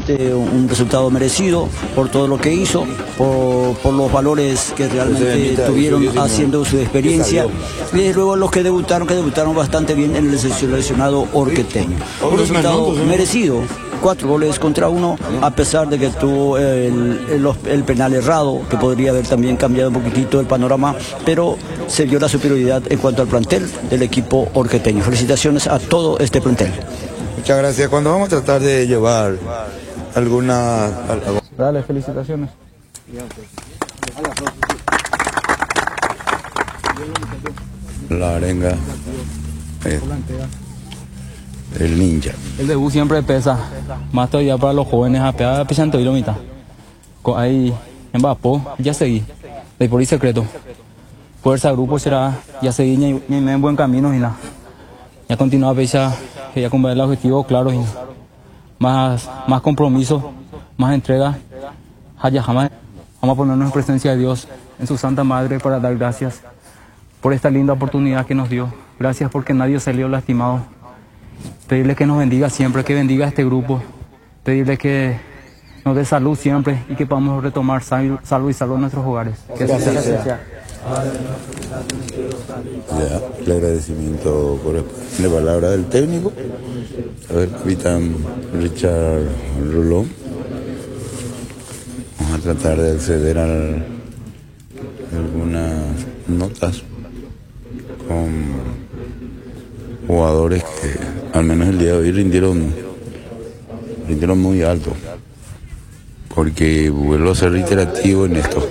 un resultado merecido por todo lo que hizo, por los valores que realmente tuvieron haciendo su experiencia. Y desde luego los que debutaron bastante bien en el seleccionado orqueteño. Un resultado merecido. 4 goles contra 1, a pesar de que tuvo el penal errado, que podría haber también cambiado un poquitito el panorama, pero se dio la superioridad en cuanto al plantel del equipo orqueteño. Felicitaciones a todo este plantel. Muchas gracias. Cuando vamos a tratar de llevar alguna... Dale, felicitaciones. La arenga. El ninja. El debut siempre pesa, más todavía para los jóvenes, a pegar pisando y lo mitad. Ahí en Vapo, ya seguí, de por ahí secreto. Fuerza grupo será, ya seguí en buen camino y nada. Ya continúa a pesar, ya cumplir el objetivo claro y más compromiso, más entrega. Jamás vamos a ponernos en presencia de Dios, en su Santa Madre, para dar gracias por esta linda oportunidad que nos dio. Gracias porque nadie salió lastimado. Pedirle que nos bendiga siempre, que bendiga a este grupo. Pedirle que nos dé salud siempre y que podamos retomar salvo y salvo nuestros hogares. Gracias. El agradecimiento por la palabra del técnico. A ver, capitán Richard Rolón. Vamos a tratar de acceder a algunas notas con jugadores que al menos el día de hoy rindieron muy alto, porque vuelvo a ser reiterativo en esto.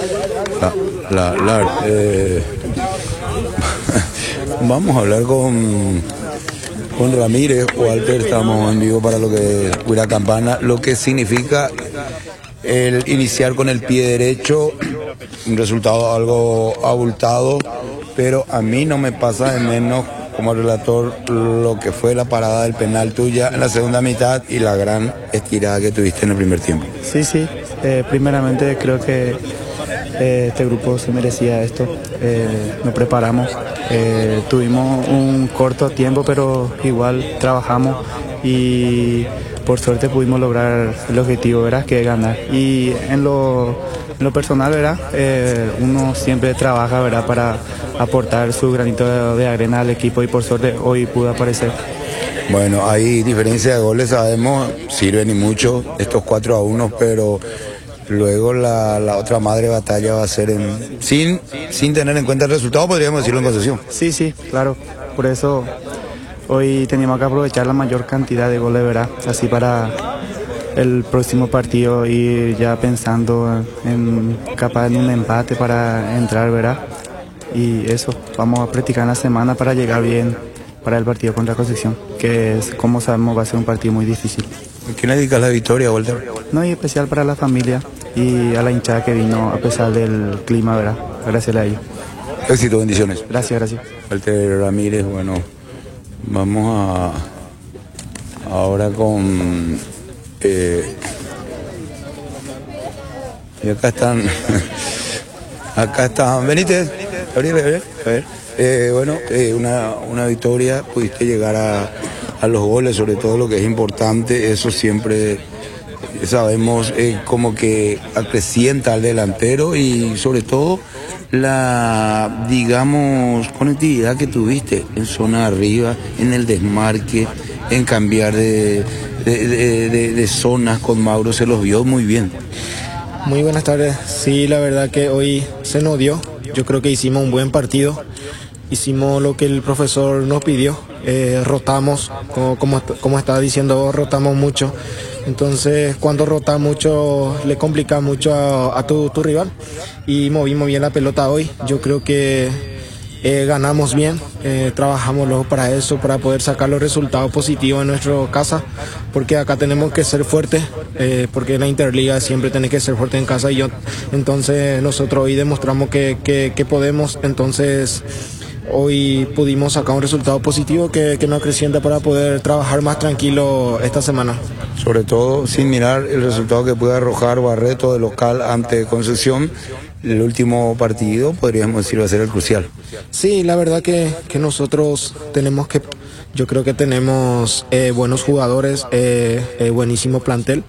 Vamos a hablar con Ramírez. Walter, estamos en vivo para lo que Huila Campana, lo que significa el iniciar con el pie derecho, un resultado algo abultado, pero a mí no me pasa de menos como relator lo que fue la parada del penal tuya en la segunda mitad y la gran estirada que tuviste en el primer tiempo. Sí, primeramente creo que este grupo se merecía esto. Nos preparamos, tuvimos un corto tiempo, pero igual trabajamos y por suerte pudimos lograr el objetivo, ¿verdad? Que es ganar. Y en lo personal, ¿verdad? Uno siempre trabaja, ¿verdad? Para aportar su granito de arena al equipo y por suerte hoy pudo aparecer. Bueno, hay diferencia de goles, sabemos, sirven y mucho estos 4-1, pero luego la otra madre batalla va a ser sin tener en cuenta el resultado, podríamos decirlo en concesión. Sí, claro, por eso hoy teníamos que aprovechar la mayor cantidad de goles, ¿verdad? Así para el próximo partido ir ya pensando en capaz en un empate para entrar, ¿verdad? Y eso, vamos a practicar en la semana para llegar bien para el partido contra Concepción, que es, como sabemos, va a ser un partido muy difícil. ¿A quién le dedicas la victoria, Walter? No, y especial para la familia y a la hinchada que vino a pesar del clima, ¿verdad? Gracias a ellos. Éxito, bendiciones. Gracias. Walter Ramírez, bueno, vamos ahora con... y acá están... acá están... Benítez. A ver. Una victoria, pudiste llegar a los goles, sobre todo lo que es importante, eso siempre sabemos como que acrecienta al delantero y sobre todo la, digamos, conectividad que tuviste en zona arriba, en el desmarque, en cambiar de zonas con Mauro, se los vio muy bien. Muy buenas tardes, sí, la verdad que hoy se nos dio. Yo creo que hicimos un buen partido, hicimos lo que el profesor nos pidió, rotamos, como estaba diciendo, rotamos mucho. Entonces, cuando rota mucho, le complica mucho a tu rival y movimos bien la pelota hoy. Yo creo que ganamos bien, trabajamos luego para eso, para poder sacar los resultados positivos en nuestra casa, porque acá tenemos que ser fuertes, porque en la Interliga siempre tenés que ser fuerte en casa y entonces nosotros hoy demostramos que podemos, entonces hoy pudimos sacar un resultado positivo que nos acrecienta para poder trabajar más tranquilo esta semana. Sobre todo sin mirar el resultado que puede arrojar Barreto de local ante Concepción. El último partido, podríamos decir, va a ser el crucial. Sí, la verdad que nosotros tenemos yo creo que tenemos buenos jugadores, buenísimo plantel.